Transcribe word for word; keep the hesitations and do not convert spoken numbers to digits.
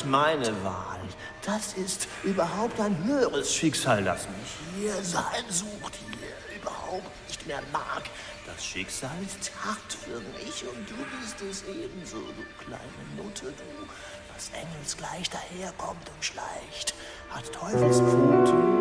meine Wahl. Das ist überhaupt ein höheres Schicksal, das mich hier sein sucht, hier überhaupt nicht mehr mag. Das Schicksal ist hart für mich und du bist es ebenso, du kleine Nutte, du, was engelsgleich daherkommt und schleicht, hat Teufelspfoten